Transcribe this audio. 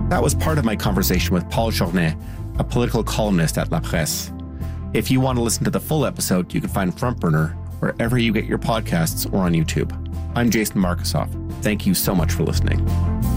That was part of my conversation with Paul Journet, a political columnist at La Presse. If you want to listen to the full episode, you can find Frontburner wherever you get your podcasts or on YouTube. I'm Jason Markusoff. Thank you so much for listening.